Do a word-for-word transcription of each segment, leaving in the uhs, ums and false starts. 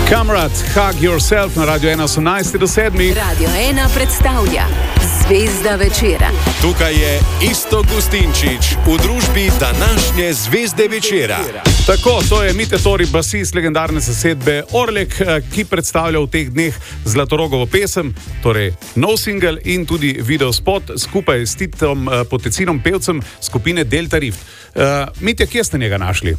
Kamrat, Hug Yourself na Radio ena osemnajst do sedmih. Radio ena predstavlja Zvezda večera. Tukaj je Isto Gustinčič v družbi današnje Zvezde večera. Tako, to je Mite Tori, basist legendarne zasedbe Orlek, ki predstavlja v teh dneh Zlatorogovo pesem, torej nov singel in tudi videospot skupaj s Titom Potecinom, pevcem skupine Delta Rift. Uh, Mitja, kje ste njega našli?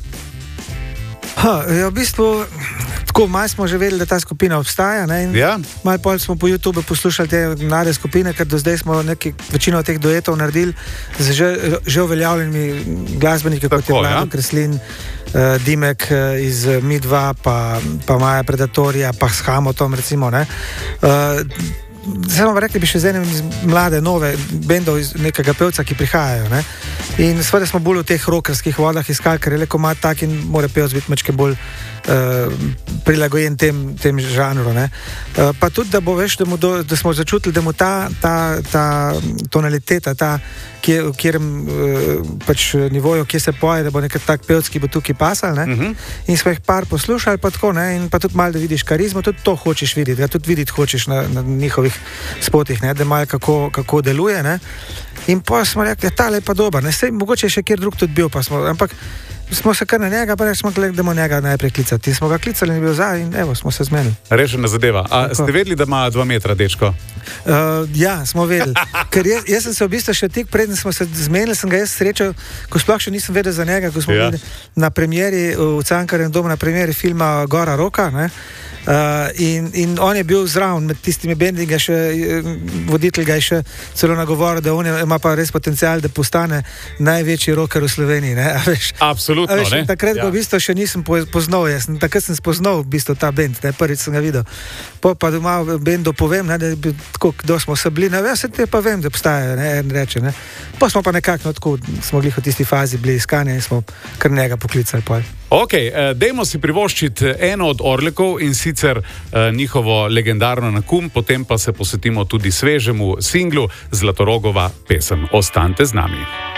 Ha, ja, v bistvu, tako malo smo že vedeli, da ta skupina obstaja, ne, in ja? malo pol smo po YouTube poslušali te mlade skupine, ker do zdaj smo neki, večino teh duetov naredili z že, že uveljavljenimi glasbeniki, kot je Vlado ja? Kreslin, uh, Dimek uh, iz Mi dva, pa, pa Maja Predatorija, pa s Hamotom, recimo, ne. Uh, Zdaj bomo rekli, bi še z enim iz mlade, nove bendov iz nekega pevca, ki prihajajo, ne. In seveda smo bolj v teh rockerskih vodah iskali, ker je le komad tak in mora pevc biti mačke bolj uh, prilagojen tem, tem žanru, ne. Uh, pa tudi, da bo veš, da, mu do, da smo začutili, da mu ta, ta, ta tonaliteta, ta, kje, v kjerem uh, pač nivoju, kje se poje, da bo nekaj tak pevc, ki bo tukaj pasal, ne. Uh-huh. In smo jih par poslušali, pa tako, ne, in pa tudi malo, da vidiš karizmo, tudi to hočeš videti, da tudi videti hočeš na, na njihovih spotih, ne, da malo kako, kako deluje, ne. In pa smo rekli, tale je pa dober, ne, sej mogoče še kjer drug tudi bil, pa smo, ampak smo se kar na njega, pa rekli smo, da mu njega najprej klicati. Smo ga klicali in bil za in evo, smo se zmenili. Rešena zadeva. A tako. Ste vedeli, da ima dva metra, dečko? Uh, ja, smo vedeli. Ker jaz, jaz sem se v bistvu še tik preden smo se zmenili, sem ga jaz srečal, ko sploh še nisem vedel za njega, ko smo ja. bili na premieri v Cankarjevem domu, na premieri filma Gora Roka, ne. Uh, in, in on je bil zraven med tistimi bendi, ga še, voditelj ga je še celo nagovoril, da on je, ima pa res potencial, da postane največji rocker v Sloveniji, ne, a veš. Absolutno, a veš, ne. Takrat ja. ga v bistvu še nisem poznal, jaz, takrat sem spoznal v bistvu ta bend, ne, prvič sem ga videl. Po pa doma bendu povem, ne, da je tako, kdo smo se bili, ne, jaz se te pa vem, da obstajajo, ne, en reče, ne. Pa smo pa nekako, no, tako, smo glih v tisti fazi bili iskanja in smo kar njega poklicali pol. Ok, uh, dajmo si privoščiti eno od Orlekov in sicer uh, njihovo legendarno Nakum, potem pa se posvetimo tudi svežemu singlu Zlatorogova pesem. Ostanite z nami.